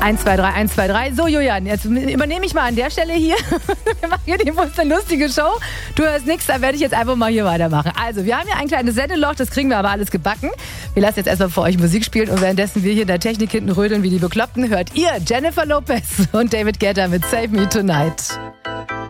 1, 2, 3, 1, 2, 3. So, Julian, jetzt übernehme ich mal an der Stelle hier. Wir machen hier die Wurst eine lustige Show. Du hörst nichts, da werde ich jetzt einfach mal hier weitermachen. Also, wir haben hier ein kleines Sendeloch, das kriegen wir aber alles gebacken. Wir lassen jetzt erstmal für euch Musik spielen und währenddessen wir hier in der Technik hinten rödeln wie die Bekloppten, hört ihr Jennifer Lopez und David Guetta mit Save Me Tonight.